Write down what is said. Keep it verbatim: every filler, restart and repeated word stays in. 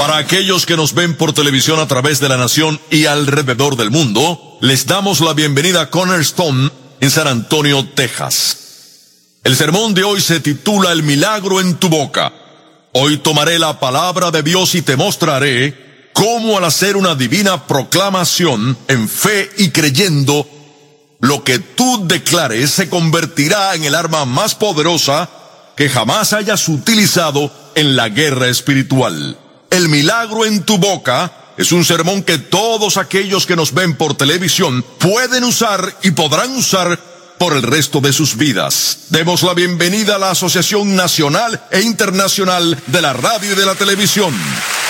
Para aquellos que nos ven por televisión a través de la nación y alrededor del mundo, les damos la bienvenida a Cornerstone en San Antonio, Texas. El sermón de hoy se titula El milagro en tu boca. Hoy tomaré la palabra de Dios y te mostraré cómo al hacer una divina proclamación en fe y creyendo, lo que tú declares se convertirá en el arma más poderosa que jamás hayas utilizado en la guerra espiritual. El milagro en tu boca es un sermón que todos aquellos que nos ven por televisión pueden usar y podrán usar por el resto de sus vidas. Demos la bienvenida a la Asociación Nacional e Internacional de la Radio y de la Televisión.